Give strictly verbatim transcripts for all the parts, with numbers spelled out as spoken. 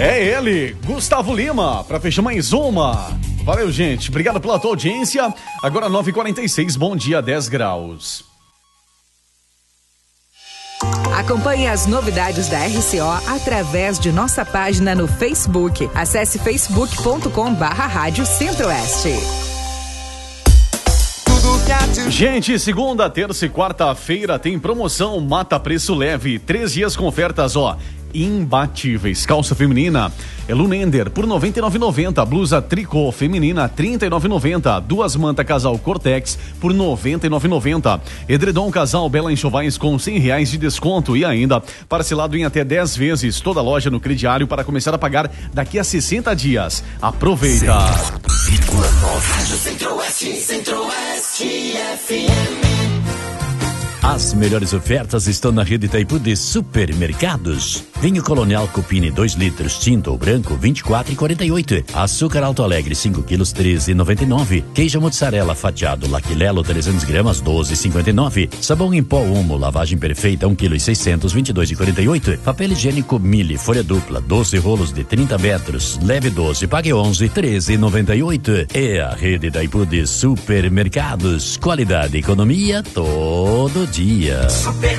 É ele, Gustavo Lima, para fechar mais uma. Valeu, gente. Obrigado pela tua audiência. Agora nove e quarenta e seis, bom dia, dez graus. Acompanhe as novidades da R C O através de nossa página no Facebook. Acesse facebook ponto com barra Rádio Centro-Oeste. Gente, segunda, terça e quarta-feira tem promoção Mata Preço Leve. Três dias com ofertas, ó, imbatíveis. Calça feminina Elunender por noventa e nove reais e noventa centavos. Blusa tricô feminina trinta e nove reais e noventa centavos. Duas manta casal Cortex por noventa e nove reais e noventa centavos. Edredom casal Bela Enxovais com cem reais de desconto e ainda parcelado em até dez vezes. Toda loja no crediário para começar a pagar daqui a sessenta dias. Aproveita. Rádio Centro-Oeste, Centro-Oeste F M. As melhores ofertas estão na rede Itaipu de supermercados. Vinho Colonial Cupini dois litros, tinto ou branco, vinte e quatro reais e quarenta e oito centavos. Açúcar Alto Alegre cinco quilos, treze reais e noventa e nove centavos. Queijo mozzarella fatiado Laquilelo trezentos gramas, doze reais e cinquenta e nove centavos. Sabão em pó Umo, lavagem perfeita um quilo e seiscentos, vinte e dois reais e quarenta e oito centavos. Papel higiênico Mille, folha dupla, doze rolos de trinta metros, leve doze, pague onze, treze reais e noventa e oito centavos. É a rede Itaipu de supermercados. Qualidade e economia todo dia. Dia.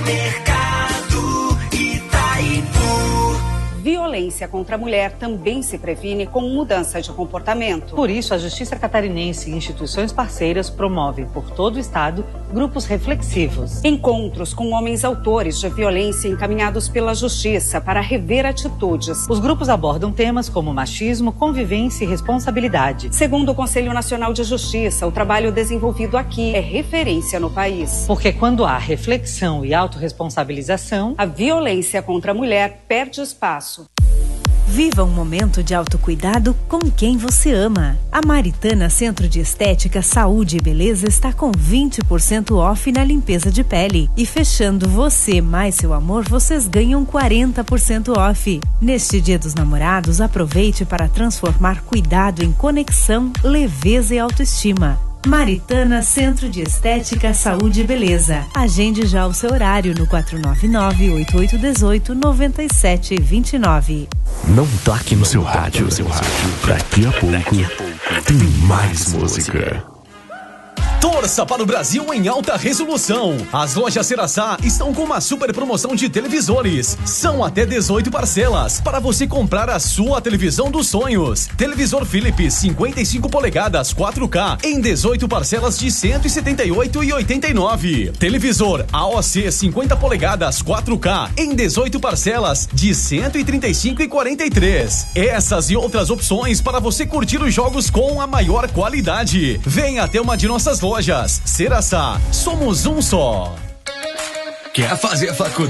Supermercado Itaipu. Violência contra a mulher também se previne com mudança de comportamento. Por isso, a Justiça Catarinense e instituições parceiras promovem por todo o estado grupos reflexivos. Encontros com homens autores de violência encaminhados pela Justiça para rever atitudes. Os grupos abordam temas como machismo, convivência e responsabilidade. Segundo o Conselho Nacional de Justiça, o trabalho desenvolvido aqui é referência no país. Porque quando há reflexão e autorresponsabilização, a violência contra a mulher perde espaço. Viva um momento de autocuidado com quem você ama. A Maritana Centro de Estética, Saúde e Beleza está com vinte por cento off na limpeza de pele. E fechando você mais seu amor, vocês ganham quarenta por cento off. Neste Dia dos Namorados, aproveite para transformar cuidado em conexão, leveza e autoestima. Maritana Centro de Estética, Saúde e Beleza. Agende já o seu horário no quatro nove nove, oito oito um oito, nove sete dois nove. Não toque no seu rádio. Daqui a pouco tem mais música. Torça para o Brasil em alta resolução. As lojas Ceraçá estão com uma super promoção de televisores. São até dezoito parcelas para você comprar a sua televisão dos sonhos. Televisor Philips cinquenta e cinco polegadas quatro K em dezoito parcelas de cento e setenta e oito reais e oitenta e nove centavos. Televisor A O C cinquenta polegadas quatro K em dezoito parcelas de cento e trinta e cinco reais e quarenta e três centavos. Essas e outras opções para você curtir os jogos com a maior qualidade. Venha até uma de nossas lojas. Ceraçá, somos um só. Quer fazer faculdade?